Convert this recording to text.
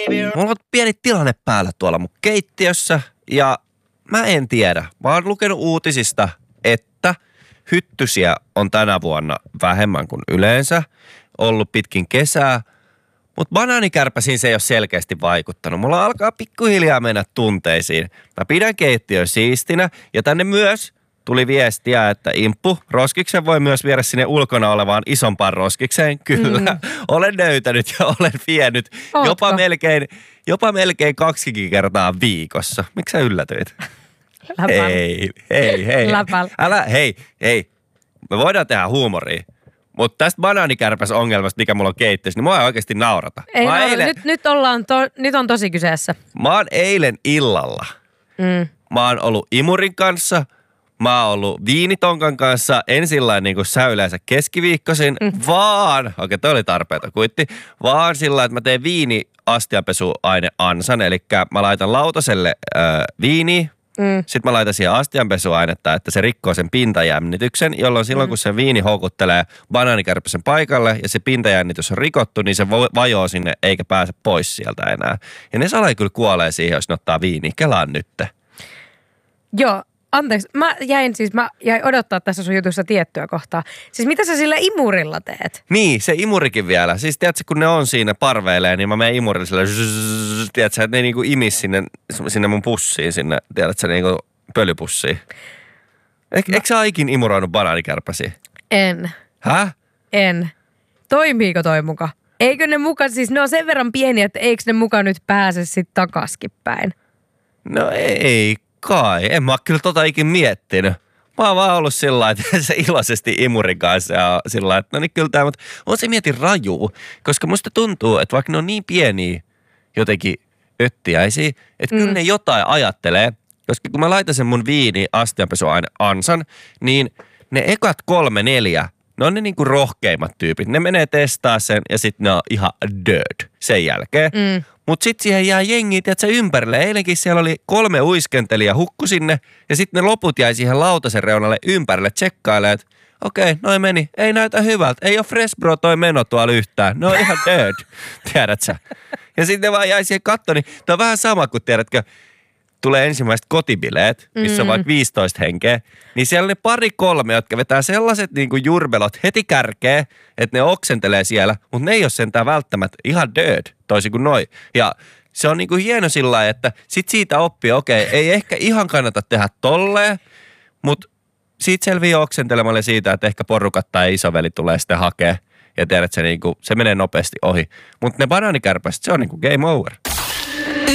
Mulla on pieni tilanne päällä tuolla mun keittiössä ja mä en tiedä. Mä oon lukenut uutisista, että hyttysiä on tänä vuonna vähemmän kuin yleensä. Ollut pitkin kesää, mutta banaanikärpäsiin se ei ole selkeästi vaikuttanut. Mulla alkaa pikkuhiljaa mennä tunteisiin. Mä pidän keittiön siistinä ja tänne myös tuli viestiä, että Imppu, roskiksen voi myös viedä sinne ulkona olevaan isompaan roskikseen. Kyllä, olen löytänyt ja olen vienyt jopa melkein 2 kertaa viikossa. Miksi sä yllätyit? Läpäl. Hei. Läpäl. Älä, hei. Me voidaan tehdä huumoria. Mutta tästä banaanikärpäs-ongelmasta, mikä mulla on keittiössä, niin mua ei oikeasti naurata. Nyt on tosi kyseessä. Mä oon eilen illalla. Mä oon ollut imurin kanssa. Mä oon ollut viinitonkan kanssa, en sillain niin kuin sä yleensä keskiviikkoisin, vaan, toi oli tarpeeta kuitti, vaan sillä että mä teen viini-astianpesuaine-ansan, eli mä laitan lautaselle viiniä, sitten mä laitan siihen astianpesuainetta, että se rikkoo sen pintajännityksen, jolloin silloin kun se viini houkuttelee banaanikärpäsen paikalle ja se pintajännitys on rikottu, niin se vajoo sinne eikä pääse pois sieltä enää. Ja ne salai kyllä kuolee siihen, jos ne ottaa viiniä. Kelaan nytte. Joo. Anteeksi, mä jäin odottaa tässä sun jutussa tiettyä kohtaa. Siis mitä sä sillä imurilla teet? Niin, se imurikin vielä. Siis tiedätkö, kun ne on siinä parveilee, niin mä menen imurilla sillä tiedätkö, että ne niinku imis sinne mun pussiin, sinne, tiedätkö, niinku pölypussiin. Eikö sä ikin imuroinut banaanikärpäsiä? En. Häh? En. Toimiiko toi muka? Eikö ne muka, siis ne on sen verran pieniä, että eikö ne muka nyt pääse sit takaskin päin? No ei kai. En mä oo kyllä ikin miettinyt. Mä oon vaan ollut sillä lailla, että se iloisesti imurin kanssa ja sillä lailla, että no niin kyllä tää, mutta on se mietin raju, koska musta tuntuu, että vaikka ne on niin pieniä jotenkin öttiäisiä, että kyllä ne jotain ajattelee, koska kun mä laitan sen mun viini astianpesuaine ansan, niin ne ekat 3-4, ne on ne niinku rohkeimmat tyypit. Ne menee testaa sen ja sitten ne on ihan dead sen jälkeen. Mutta sitten siihen jää jengi, tiedätkö, ympärille. Eilenkin siellä oli 3 uiskentelijaa hukku sinne ja sitten ne loput jäi siihen lautasen reunalle ympärille tsekkailemaan, että okei, noi meni. Ei näytä hyvältä. Ei ole fresh bro toi meno tuolla yhtään. Ne on ihan dead, tiedätkö? Ja sitten ne vaan jäi siihen kattoon. Niin tämä on vähän sama kuin, tiedätkö, tulee ensimmäiset kotibileet, missä on vaikka 15 henkeä, niin siellä on ne 2-3, jotka vetää sellaiset niin kuin jurbelot heti kärkeen, että ne oksentelee siellä, mutta ne ei ole sentään välttämättä ihan dead, toisin kuin noi. Ja se on niin kuin hieno sillä lailla, että sit siitä oppii, okei, ei ehkä ihan kannata tehdä tolleen, mutta siitä selviää oksentelemalla siitä, että ehkä porukat tai isoveli tulee sitten hakea ja tiedät, että se menee nopeasti ohi. Mutta ne banaanikärpäiset, se on niin kuin game over.